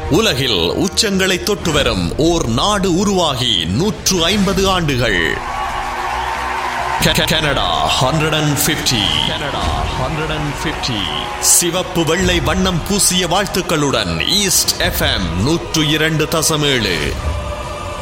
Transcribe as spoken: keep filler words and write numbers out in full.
உலகில் உச்சங்களை தொட்டு வரும் ஓர் நாடு உருவாகி நூற்று ஐம்பது ஆண்டுகள். Canada one fifty. Canada one fifty. சிவப்பு வெள்ளை வண்ணம் பூசிய வாழ்த்துக்களுடன் ஈஸ்ட் எஃப்எம் நூற்று இரண்டு தசம் ஏழு.